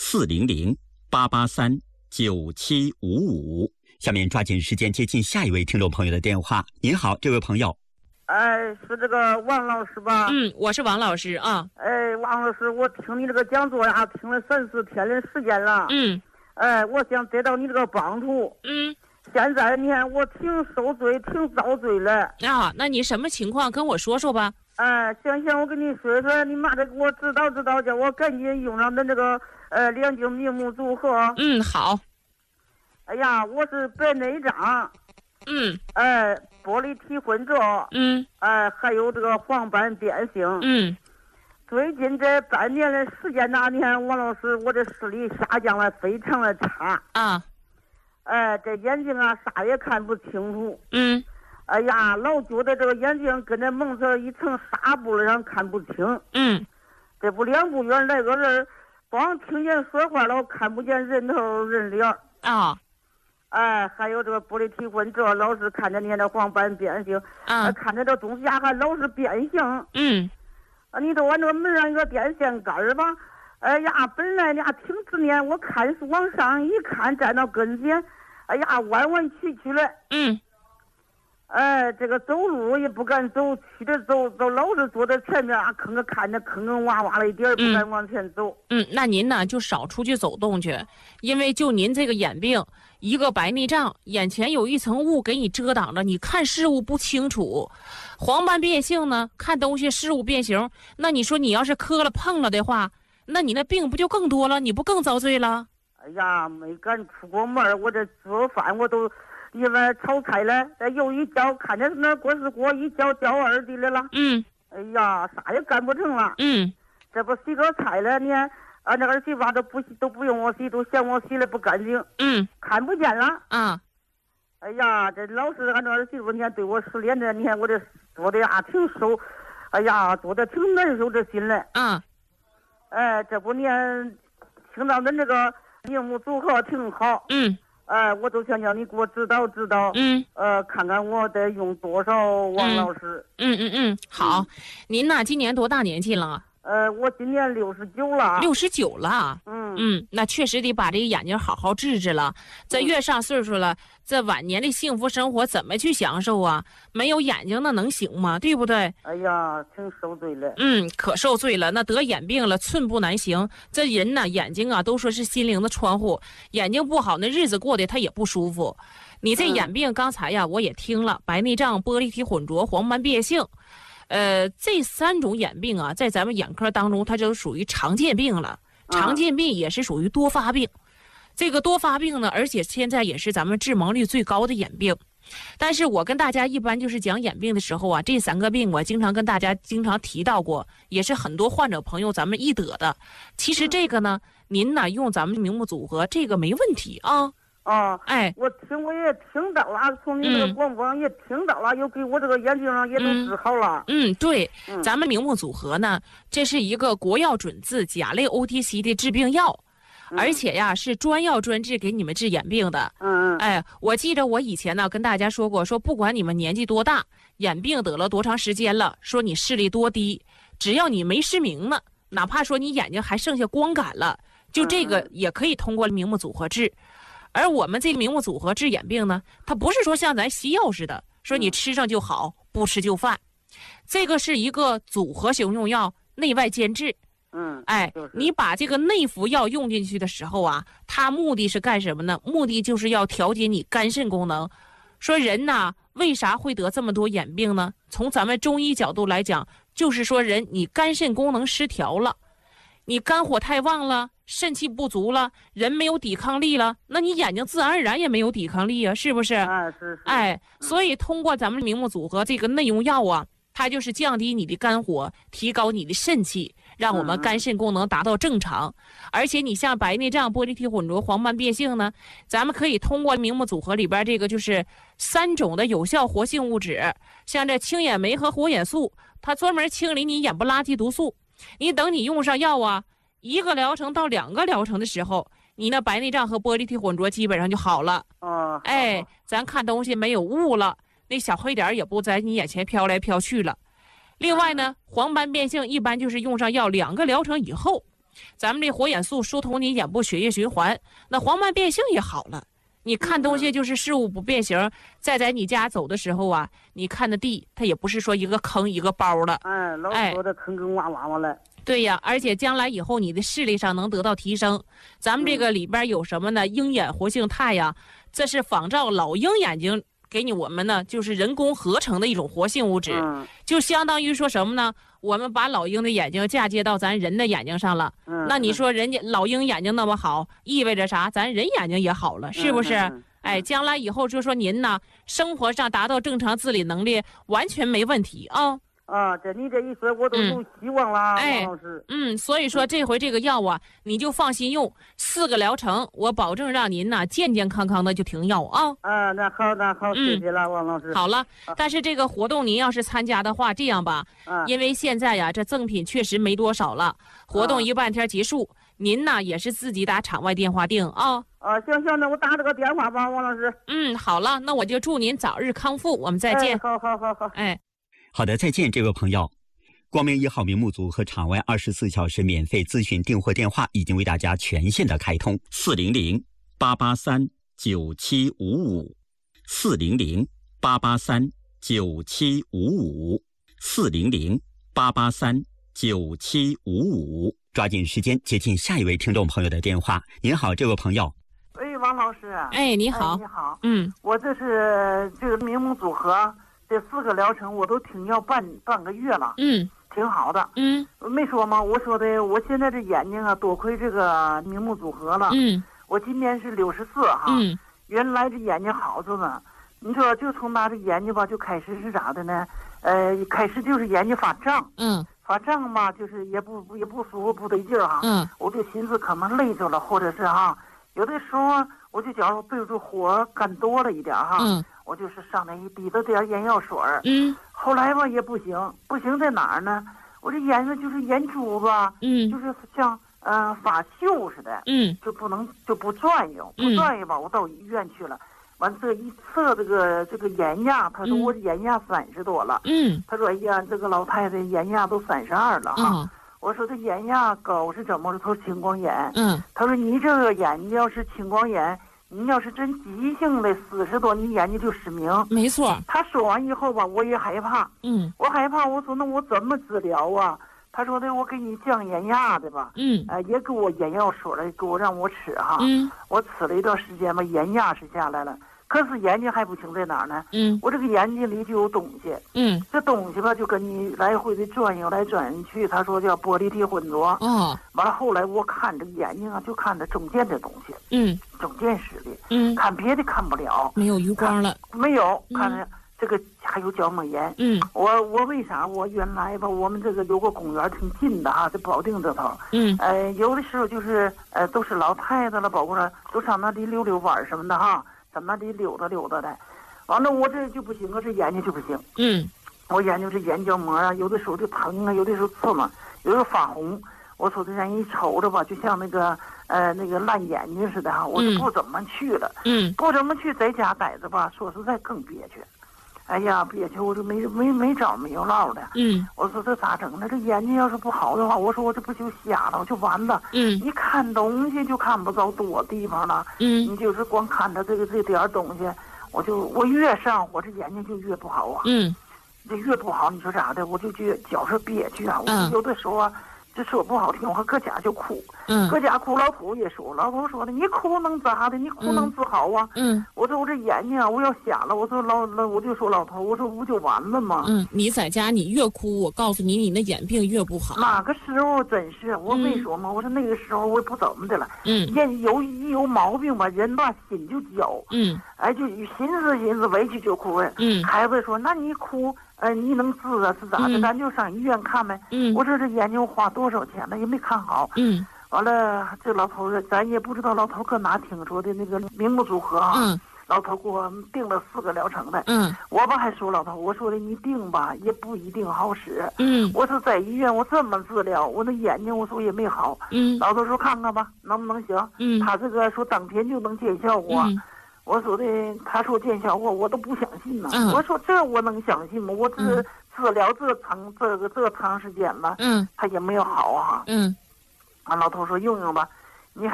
400-883-9755。下面抓紧时间接进下一位听众朋友的电话。您好，这位朋友。 是这个王老师吧？ 我是王老师啊。 王老师，我听你这个讲座呀，听了3-4天的时间了。我想得到你这个帮助。现在你看我挺受罪，挺遭罪了。 啊，那你什么情况？跟我说说吧。 行，我跟你说说，你妈的给我指导指导，叫我赶紧用上的这个两净明目组合。 好。 哎呀，我是白内障。玻璃体混浊。还有这个黄斑变性。最近这半年的时间呢，你看王老师，我这视力下降了，非常的差。这眼睛啊，啥也看不清楚。哎呀，老觉得这个眼睛跟着蒙上一层纱布了，让看不清。这不2步远来个人，光听见说话了，看不见人头人脸。还有这个玻璃体混浊，老是看着你看这黄斑变性。看着这东西还老是变形。你都往这个门上一个电线杆儿吧。哎呀，本来呢挺直面，我看是往上一看，站到跟前，哎呀，弯弯曲曲的。这个走路也不敢走，曲着走，老是坐在前面看着坑坑洼洼的一点儿，不敢往前走。 那您呢就少出去走动去，因为就您这个眼病，一个白内障，眼前有一层雾给你遮挡着，你看事物不清楚。黄斑变性呢，看东西事物变形，那你说你要是磕了碰了的话，那你那病不就更多了？你不更遭罪了？ 哎呀，没敢出过门，我这做饭我都因为炒菜了，又一搅，看着那锅是锅，一搅2的来了。哎呀，啥也干不成了。这不洗个菜了，你看那儿媳妇都不用我洗，都嫌我洗的不干净。看不见了。哎呀，这老是俺这儿媳妇，你看对我失恋的，你看我这做的呀挺受，哎呀，做的挺难受这心嘞。这不你看听到恁这个明目组合挺好。我都想叫你给我指导指导。看看我得用多少，王老师。 好，您呢今年多大年纪了？ 我今年69了。 69了。那确实得把这个眼睛好好治治了。这越上岁数了，这晚年的幸福生活怎么去享受啊？没有眼睛那能行吗？对不对？ 哎呀，挺受罪了。 可受罪了。那得眼病了，寸步难行。这人呢，眼睛啊，都说是心灵的窗户，眼睛不好，那日子过得他也不舒服。你这眼病，刚才呀，我也听了，白内障、玻璃体混浊、黄斑变性。这3种眼病啊，在咱们眼科当中，它就属于常见病了。常见病也是属于多发病。这个多发病呢，而且现在也是咱们致盲率最高的眼病。但是我跟大家一般就是讲眼病的时候啊，这3个病我经常跟大家提到过，也是很多患者朋友咱们易得的。其实这个呢，您呢用咱们明目组合，这个没问题啊。 我也听到了，从你这个广播上也听到了，又给我这个眼睛上也都治好了。 对，咱们明目组合呢，这是一个国药准字甲类 OTC 的治病药，而且呀是专药专治给你们治眼病的。我记得我以前呢跟大家说过，说不管你们年纪多大，眼病得了多长时间了，说你视力多低，只要你没失明呢，哪怕说你眼睛还剩下光感了，就这个也可以通过明目组合治。而我们这个明目组合治眼病呢，它不是说像咱西药似的，说你吃上就好，不吃就犯。这个是一个组合型用药，内外兼治。你把这个内服药用进去的时候啊，它目的是干什么呢？目的就是要调节你肝肾功能。说人呐，为啥会得这么多眼病呢？从咱们中医角度来讲，就是说人你肝肾功能失调了，你肝火太旺了，肾气不足了，人没有抵抗力了，那你眼睛自然而然也没有抵抗力啊，是不是？所以通过咱们明目组合这个内用药啊，它就是降低你的肝火，提高你的肾气，让我们肝肾功能达到正常。而且你像白内障、玻璃体混浊、黄斑变性呢，咱们可以通过明目组合里边这个就是3种的有效活性物质，像这青眼酶和活眼素，它专门清理你眼部垃圾毒素。你等你用上药啊，1个疗程到2个疗程的时候，你那白内障和玻璃体混浊基本上就好了。咱看东西没有雾了，那小黑点也不在你眼前飘来飘去了。另外呢，黄斑变性一般就是用上药2个疗程以后， 咱们这活眼素疏通你眼部血液循环，那黄斑变性也好了。你看东西就是事物不变形，再在你家走的时候啊，你看的地它也不是说一个坑一个包了， 老多的坑坑洼洼了。 对呀，而且将来以后你的视力上能得到提升。咱们这个里边有什么呢？鹰眼活性肽呀，这是仿照老鹰眼睛给我们呢，就是人工合成的一种活性物质，就相当于说什么呢？我们把老鹰的眼睛嫁接到咱人的眼睛上了，那你说人家老鹰眼睛那么好，意味着啥？咱人眼睛也好了，是不是？哎，将来以后就说您呢，生活上达到正常自理能力，完全没问题啊。 这你这一说，我都有希望了，王老师。 所以说这回这个药啊，你就放心用，4个疗程，我保证让您呢健健康康的就停药啊。 那好，谢谢了，王老师。 好了，但是这个活动您要是参加的话，这样吧，因为现在呀这赠品确实没多少了，活动1半天结束，您呢也是自己打场外电话订啊。 行，那我打这个电话吧，王老师。 好了，那我就祝您早日康复，我们再见。 好。 好的，再见，这位朋友。光明1号名目组和场外24小时免费咨询订货电话已经为大家全线的开通，400-883-9755，400-883-9755，400-883-9755。抓紧时间接听下一位听众朋友的电话。您好，这位朋友。 喂，王老师。 你好。 你好。我这是这个名目组合。这4个疗程我都停药半个月了，挺好的，没说吗？我说的，我现在这眼睛啊，多亏这个名目组合了，我今年是64哈，原来这眼睛好着呢，你说就从那这眼睛吧，就开始是咋的呢？开始就是眼睛发胀，发胀嘛，就是也不舒服，不得劲儿哈，我就寻思可能累着了，或者是哈，有的时候我就觉着对着火干多了一点哈。我就是上那一滴着点眼药水儿，后来吧也不行在哪儿呢？我这眼睛就是眼珠子，就是像发锈似的，就不转悠，吧，我到医院去了，完这一测这个眼压，他说我眼压30多了，他说哎呀，这个老太太眼压都32了哈，我说这眼压高是怎么了？他说青光眼，他说你这个眼睛要是青光眼。你要是真急性的40多，你眼睛就失明。 没错。 他说完以后吧，我也害怕。我害怕，我说那我怎么治疗啊？他说的我给你降眼压的吧。也给我眼药水了，给我让我吃哈。我吃了一段时间吧，眼压是下来了。可是眼睛还不清在哪儿呢？我这个眼睛里就有东西。这东西吧，就跟你来回的转悠来转去。他说叫玻璃体混浊。完了后来我看这个眼睛啊，就看着中间的东西。中间视力。看别的看不了。 没有余光了。 没有，看着这个还有角膜炎。我为啥？我原来吧，我们这个有个公园挺近的哈，在保定这头。有的时候就是都是老太太了，包括都上那里溜溜弯什么的哈。在那里溜达的，完了我这就不行啊，这眼睛就不行。我眼睛这眼角膜啊，有的时候就疼啊，有的时候刺嘛，有时候发红。我说这人一瞅着吧，就像那个烂眼睛似的哈，我就不怎么去了。不怎么去，在家待着吧，说实在更憋屈。哎呀，憋屈，我就没招没有落的。我说这咋整呢？这眼睛要是不好的话，我说我这不就瞎了，我就完了。一看东西就看不着多地方了。你就是光看着这点东西，我越上火，这眼睛就越不好啊。这越不好，你说咋的？我就觉觉着憋屈啊。我有的时候啊。这说不好听，我搁家就哭，搁家哭。老头也说，老头说的，你哭能咋的？你哭能治好啊？我说我这眼睛啊，我要瞎了。我说我就说老头，我说不就完了吗？ 你在家你越哭，我告诉你，你的眼病越不好。 哪个时候真是我没说嘛？我说那个时候我不怎么的了。一有毛病吧，人吧心就焦。就寻思委屈就哭。孩子说，那你哭。你能治啊？是咋的？咱就上医院看呗。我这眼睛花多少钱了，也没看好。完了，这老头儿，咱也不知道老头儿搁哪听说的那个名目组合啊。老头给我定了4个疗程的。我吧还说老头，我说的你定吧，也不一定好使。我说在医院我这么治疗，我那眼睛我说也没好。老头说看看吧，能不能行？他这个说当天就能见效果。我说的，他说见效果，我都不相信呢。我说这我能相信吗？我治疗这长时间了，他也没有好啊。 俺老头说用用吧，